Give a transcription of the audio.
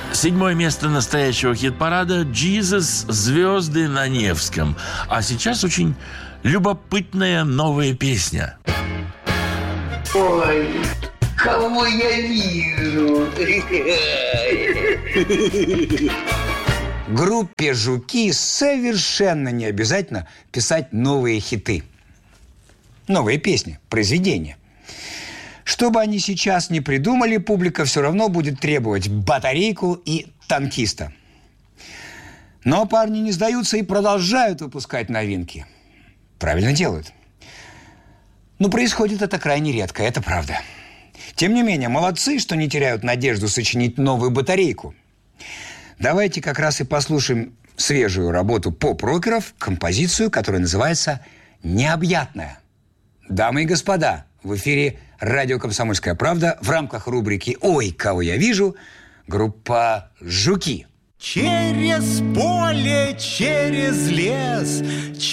7 место настоящего хит-парада «Jesus. Звезды на Невском». А сейчас очень любопытная новая песня. Ой, кого я вижу? Группе «Жуки» совершенно не обязательно писать новые хиты. Новые песни, произведения. Что бы они сейчас ни придумали, публика все равно будет требовать батарейку и танкиста. Но парни не сдаются и продолжают выпускать новинки. Правильно делают. Но происходит это крайне редко, это правда. Тем не менее, молодцы, что не теряют надежду сочинить новую батарейку. Давайте как раз и послушаем свежую работу поп-рокеров, композицию, которая называется «Необъятная». Дамы и господа, в эфире радио «Комсомольская правда» в рамках рубрики «Ой, кого я вижу» группа «Жуки». Через поле, через лес,